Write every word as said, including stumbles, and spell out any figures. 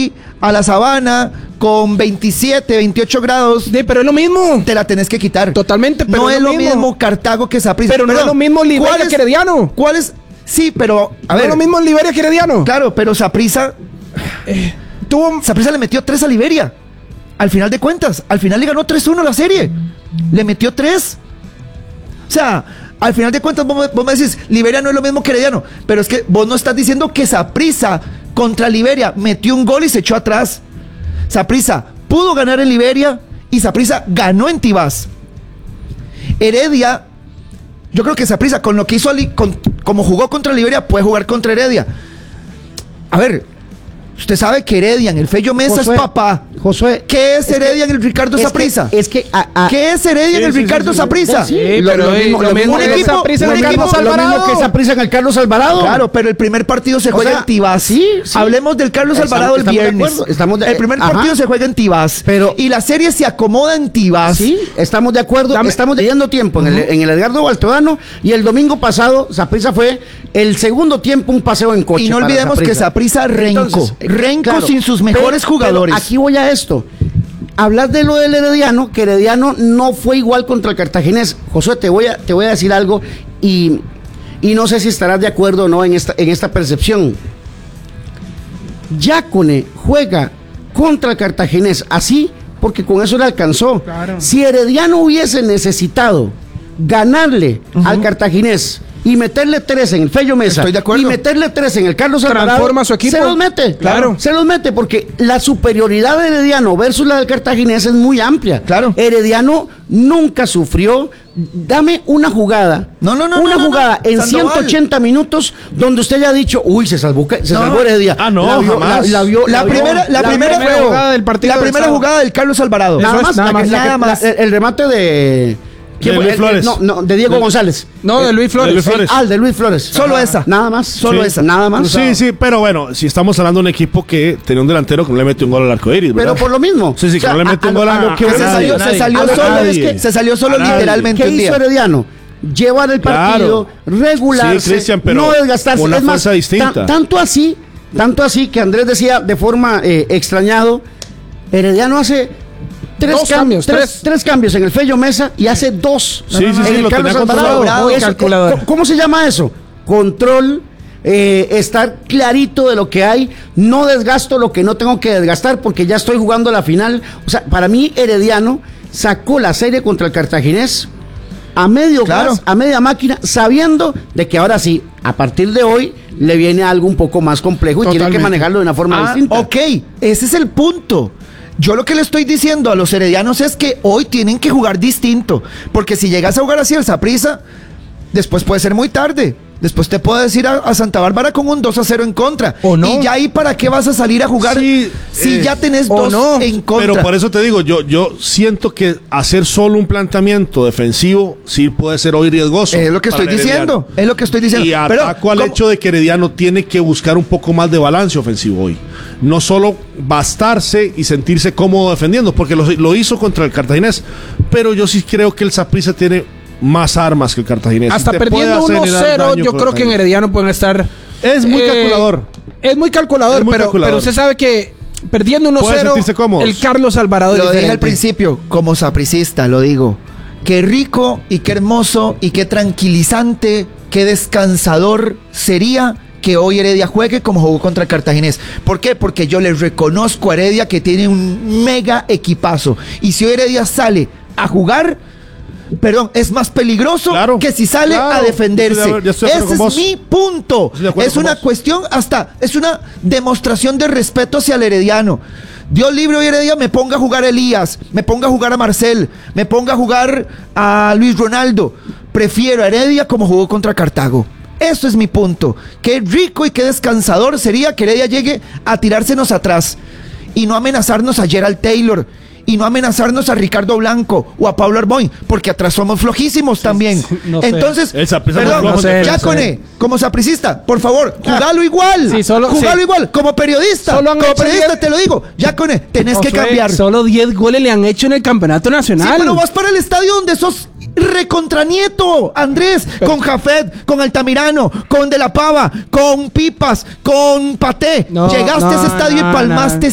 aquí a la sabana con veintisiete, veintiocho grados. Sí, pero es lo mismo. Te la tenés que quitar. Totalmente, pero no es es lo lo mismo. mismo Cartago que Saprissa. Pero no es lo mismo Liberia que Herediano. ¿Cuál es? Sí, pero a no ver. es lo mismo Liberia que Herediano. Claro, pero Saprissa eh, tuvo Saprissa le metió tres a Liberia. Al final de cuentas, al final le ganó tres uno la serie. Le metió tres. O sea, al final de cuentas vos, vos me decís, Liberia no es lo mismo que Herediano, pero es que vos no estás diciendo que Saprissa contra Liberia metió un gol y se echó atrás. Saprissa pudo ganar en Liberia y Saprissa ganó en Tibás. Heredia, yo creo que Saprissa con lo que hizo, con, como jugó contra Liberia, puede jugar contra Heredia. A ver, usted sabe que Heredia en el Fello Mesa Josué, es papá. Josué, ¿Qué es, es Heredia que, en el Ricardo Saprissa? Es que, es que a, a, ¿Qué es Heredia sí, en el sí, Ricardo sí, Saprissa? sí, sí, lo, pero lo mismo, lo lo mismo mismo que que Saprissa en el lo Carlos mismo- lo Alvarado. mismo que Saprissa en el Carlos Alvarado. Claro, pero el primer partido se O juega sea, en Tibás. sí, sí. Hablemos del Carlos Estamos- Alvarado el estamos de viernes. acuerdo, estamos de- el primer ajá. partido se juega en Tibás. Pero- y la serie se acomoda en Tibás. Sí, estamos de acuerdo. Dame- Estamos leyendo tiempo en, el, en el Edgardo Baltodano y el domingo pasado Saprissa fue el segundo tiempo un paseo en coche. Y no para olvidemos que Saprissa renco. Entonces, eh, renco claro, sin sus mejores pero- jugadores. pero aquí voy a esto. Hablar de lo del Herediano, que Herediano no fue igual contra el Cartaginés. Josué, te voy a, te voy a decir algo y, y no sé si estarás de acuerdo o no en esta, en esta percepción. Yácone juega contra el Cartaginés así porque con eso le alcanzó. Claro. Si Herediano hubiese necesitado ganarle Uh-huh. al Cartaginés y meterle tres en el Fello Mesa Estoy de acuerdo. y meterle tres en el Carlos Alvarado, Transforma su equipo. se los mete. Claro. Se los mete porque la superioridad de Herediano versus la del Cartaginés es muy amplia. Claro. Herediano nunca sufrió. Dame una jugada. No, no, no, Una no, no, jugada no. en Sandoval. ciento ochenta minutos donde usted haya dicho, uy, se salvó, se No. salvó Heredia. Ah, no, la vio, jamás. La, la vio, La, la vio- primera, la, la primera, vio feo. jugada del partido la del primera sábado. jugada del Carlos Alvarado. Nada Eso más, es, nada la que- más. la que- Nada más. la- el, el remate de. ¿quién De fue? Luis El- Flores. No, no, de Diego De- González. No, de Luis Flores. de Luis Flores. Ah, el de Luis Flores. Solo Ajá. esa. Nada más. Solo Sí. esa. Nada más. Sí, sí, pero bueno, si estamos hablando de un equipo que tenía un delantero que no le metió un gol al arco iris, Pero por lo mismo. Sí, sí, que no le mete un gol a- lo que a voy se a salió, decir. se salió A lo que solo, voy es es que que- se salió solo a nadie. literalmente ¿Qué un hizo día. Herediano? Llevar el partido, regularse, Sí, Cristian, pero no desgastarse. una Es más, fuerza distinta. ta- tanto así, tanto así que Andrés decía de forma eh, extrañado, Herediano hace tres Dos cam- cambios, tres, tres. tres cambios en el Fello Mesa y hace dos Sí, sí, en sí, el lo Carlos tenía Alvarado. controlado. Eso, Calculadora. ¿cómo- ¿Cómo se llama eso? Control. eh, estar clarito de lo que hay, no desgasto lo que no tengo que desgastar porque ya estoy jugando la final. O sea, para mí Herediano sacó la serie contra el Cartaginés a medio Claro. gas, a media máquina, sabiendo de que ahora sí, a partir de hoy le viene algo un poco más complejo y tiene que Totalmente. manejarlo de una forma Ah, distinta. ok, ese es el punto. Yo lo que le estoy diciendo a los heredianos es que hoy tienen que jugar distinto. Porque si llegas a jugar así el Saprissa, después puede ser muy tarde. Después te puedes ir a, a Santa Bárbara con un dos a cero en contra. ¿O no? Y ya ahí para qué vas a salir a jugar Sí, si eh, ya tenés ¿o dos no? en contra. Pero por eso te digo, yo, yo siento que hacer solo un planteamiento defensivo sí puede ser hoy riesgoso. Es lo que para estoy el Herediano. diciendo. Es lo que estoy diciendo. Y Pero, ataco al ¿cómo? hecho de que Herediano tiene que buscar un poco más de balance ofensivo hoy. No solo bastarse y sentirse cómodo defendiendo, porque lo, lo hizo contra el Cartaginés, pero yo sí creo que el Saprissa tiene más armas que el Cartaginés. Hasta Y te perdiendo puede uno generar cero, daño yo con creo que en Cartaginés. Herediano pueden estar... Es muy eh, calculador. Es muy calculador, Es muy pero, calculador. pero usted sabe que perdiendo uno Puede cero, sentirse cómodos. el Carlos Alvarado es Lo dije diferente. al principio, como sapricista, lo digo. Qué rico y qué hermoso y qué tranquilizante, qué descansador sería que hoy Heredia juegue como jugó contra el Cartaginés. ¿Por qué? Porque yo le reconozco a Heredia que tiene un mega equipazo. Y si hoy Heredia sale a jugar, perdón, es más peligroso Claro, que si sale claro. a defenderse. Estoy de- ya estoy de acuerdo Ese con es vos. mi punto. Estoy de acuerdo Es con una vos. cuestión hasta, es una demostración de respeto hacia el herediano. Dios libre hoy Heredia me ponga a jugar a Elías, me ponga a jugar a Marcel, me ponga a jugar a Luis Ronaldo. Prefiero a Heredia como jugó contra Cartago. Eso es mi punto. Qué rico y qué descansador sería que Heredia llegue a tirársenos atrás y no amenazarnos a Gerald Taylor y no amenazarnos a Ricardo Blanco o a Pablo Arboin, porque atrás somos flojísimos también. no sé. Entonces, El Saprissa perdón, es flojo, no sé, no Yácone, sé. como sapricista, por favor, jugalo igual. Sí, solo- jugalo sí. igual, como periodista. Solo han Como hecho periodista diez- te lo digo. Yácone, tenés que Josué, cambiar. Solo diez goles le han hecho en el campeonato Sí, nacional. pero vas para el estadio donde sos recontranieto, Andrés, con Jafet, con Altamirano, con De la Pava, con Pipas, con Paté. No, Llegaste no, a ese estadio no, y palmaste no.